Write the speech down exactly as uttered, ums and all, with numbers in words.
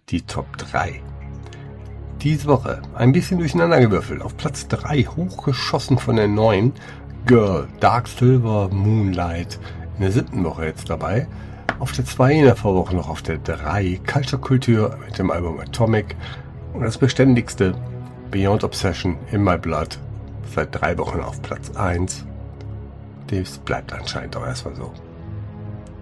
die Top drei. Diese Woche ein bisschen durcheinandergewürfelt. Auf Platz drei hochgeschossen von der neun Girl, Dark Silver, Moonlight. In der siebten Woche jetzt dabei. Auf der zwei in der Vorwoche noch auf der drei Culture Culture mit dem Album Atomic. Und das beständigste Beyond Obsession, In My Blood, seit drei Wochen auf Platz eins. Das bleibt anscheinend auch erstmal so.